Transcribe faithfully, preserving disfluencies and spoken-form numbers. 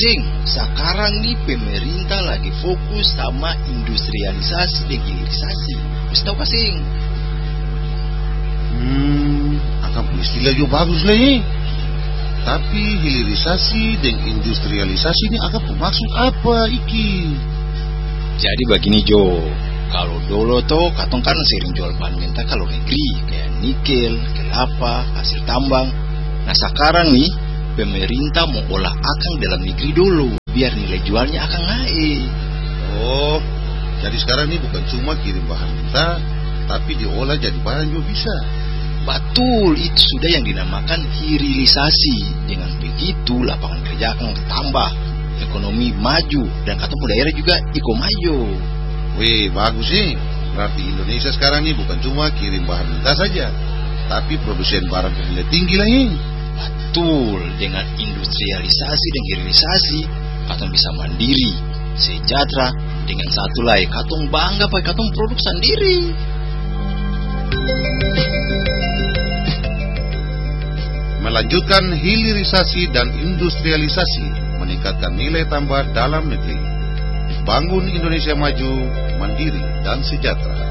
Sing, sekarang nih pemerintah lagi fokus sama industrialisasi dan hilirisasi. Mesti tahu Pak Sing? Hmm, akan istilah juga bagus lah ini. Tapi hilirisasi dan industrialisasi ini akan maksud apa iki? Jadi begini Jo, kalau dulu tuh katong kan sering jual bahan mentah kalau negeri kayak nikel, kelapa, hasil tambang. Nah sekarang nih pemerintah mau olah akang dalam negeri dulu biar nilai jualnya akan naik. Oh, jadi sekarang ini bukan cuma kirim bahan mentah, tapi diolah jadi barang juga bisa. Betul, itu sudah yang dinamakan hilirisasi. Dengan begitu lapangan kerja akan bertambah, ekonomi maju, dan katong daerah juga iko maju. Wih, bagus sih. Berarti Indonesia sekarang ini bukan cuma kirim bahan mentah saja, tapi produsen barang bernilai tinggi lagi. Betul, dengan industrialisasi dan hilirisasi katong bisa mandiri, sejahtera, dengan satu lagi katong bangga pakai katong produk sendiri. Melanjutkan hilirisasi dan industrialisasi, meningkatkan nilai tambah dalam negeri, bangun Indonesia maju, mandiri dan sejahtera.